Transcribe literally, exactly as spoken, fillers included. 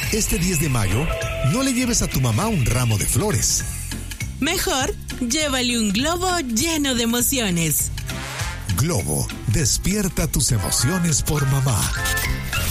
Este diez de mayo, no le lleves a tu mamá un ramo de flores. Mejor, llévale un globo lleno de emociones. Globo, despierta tus emociones por mamá.